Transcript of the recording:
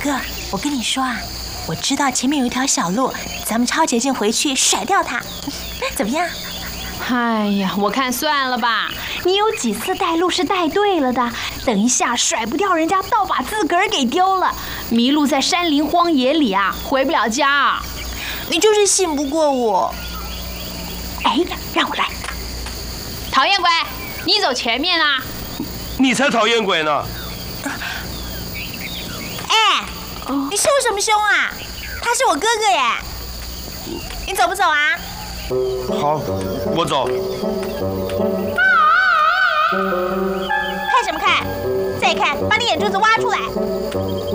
哥，我跟你说啊，我知道前面有一条小路，咱们抄捷径回去甩掉它，怎么样？ 哎呀，我看算了吧。你有几次带路是带对了的，等一下甩不掉人家，倒把自个儿给丢了，迷路在山林荒野里啊，回不了家。 你就是信不过我。 哎，让我来。讨厌鬼，你走前面啊！ 你才讨厌鬼呢！ 哎，你凶什么凶啊？他是我哥哥耶！你走不走啊？ 好，我走。 看什么看？再看，把你眼珠子挖出来！